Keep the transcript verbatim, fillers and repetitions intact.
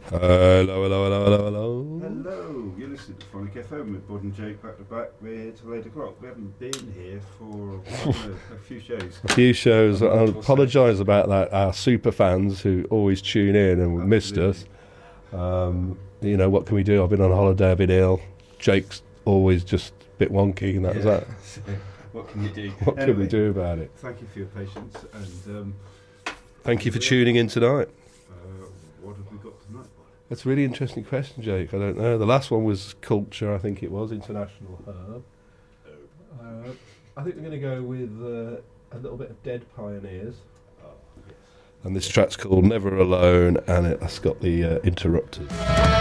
Hello, hello, hello, hello, hello. Hello, you're listening to Phonic F M with Bod and Jake back to back. We're here till eight o'clock. We haven't been here for I don't know, a few shows. A few shows. I apologise about that. Our super fans who always tune in and Absolutely. missed us. Um, you know, what can we do? I've been on holiday, I've been ill. Jake's always just a bit wonky, and that was Yeah. that. What can you do? What Anyway, can we do about it? Thank you for your patience, and um, Thank you for tuning in tonight. uh, what have we got tonight, Bod? That's a really interesting question, Jake. I don't know. The last one was culture, I think it was, International Herb. Uh, I think we're going to go with uh, a little bit of Dead Pioneers. Oh, yes. And this track's called Never Alone, and it, it's got the uh, Interrupters.